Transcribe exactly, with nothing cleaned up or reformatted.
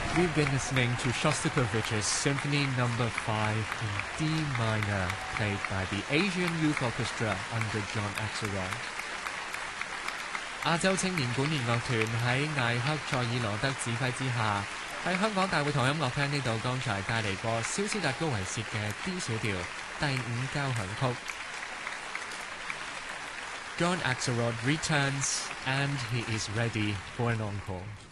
We've been listening to Shostakovich's Symphony Number Five in D minor, played by the Asian Youth Orchestra under John Axelrod。亞洲青年管弦樂團喺艾克塞爾羅德指揮之下，喺香港大會堂音樂廳呢度，剛才帶嚟過蕭斯達高維薛嘅 D 小調第五交響曲。John Axelrod returns and he is ready for an encore.